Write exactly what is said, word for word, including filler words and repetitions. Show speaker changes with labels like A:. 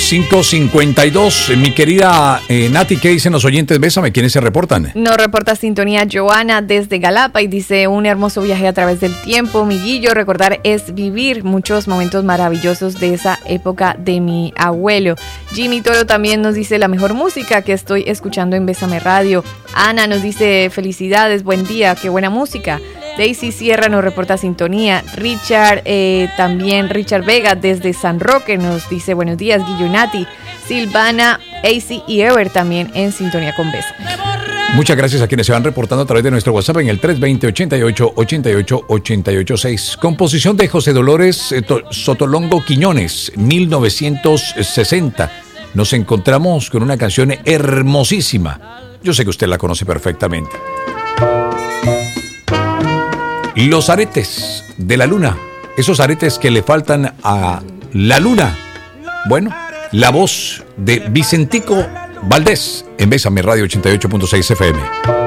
A: cinco cincuenta y dos. Mi querida eh, Nati, ¿qué dicen los oyentes? Bésame, ¿quiénes se reportan?
B: Nos reporta sintonía Joana desde Galapa y dice: un hermoso viaje a través del tiempo, mi Guillo. Recordar es vivir muchos momentos maravillosos de esa época de mi abuelo. Jimmy Toro también nos dice: la mejor música que estoy escuchando en Bésame Radio. Ana nos dice: felicidades, buen día, qué buena música. Daisy Sierra nos reporta sintonía. Richard, eh, también Richard Vega desde San Roque nos dice: buenos días, Guillo y Nati. Silvana, A C y Ever también en sintonía con Bésame.
A: Muchas gracias a quienes se van reportando a través de nuestro WhatsApp en el tres dos cero, ochenta y ocho, ochenta y ocho, ochenta y ocho seis. Composición de José Dolores Sotolongo Quiñones, mil novecientos sesenta. Nos encontramos con una canción hermosísima. Yo sé que usted la conoce perfectamente. Los aretes de la luna, esos aretes que le faltan a la luna. Bueno, la voz de Vicentico Valdés en Bésame Radio ochenta y ocho punto seis F M.